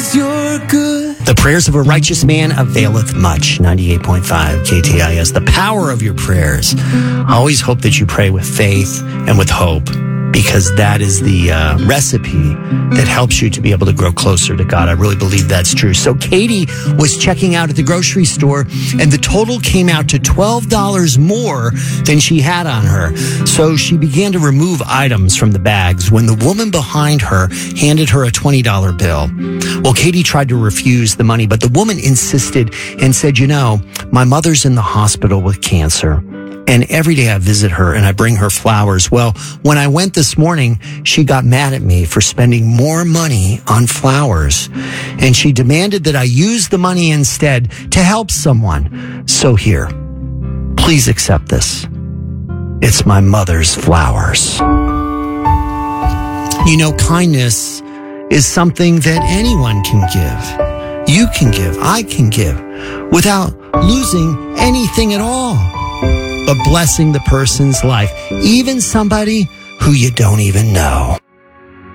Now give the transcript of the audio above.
you're good. The prayers of a righteous man availeth much. 98.5 KTIS. The power of your prayers. I always hope that you pray with faith and with hope, because that is the recipe that helps you to be able to grow closer to God. I really believe that's true. So Katie was checking out at the grocery store, and the total came out to $12 more than she had on her. So she began to remove items from the bags when the woman behind her handed her a $20 bill. Well, Katie tried to refuse the money, but the woman insisted and said, you know, my mother's in the hospital with cancer. And every day I visit her and I bring her flowers. Well, when I went this morning, she got mad at me for spending more money on flowers. And she demanded that I use the money instead to help someone. So here, please accept this. It's my mother's flowers. You know, kindness is something that anyone can give. You can give, I can give, without losing anything at all, but blessing the person's life, even somebody who you don't even know.